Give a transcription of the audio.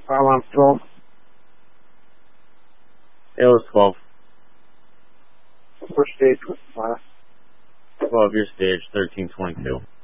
I'm 12. It was 12. What stage was 12, your stage, 1322.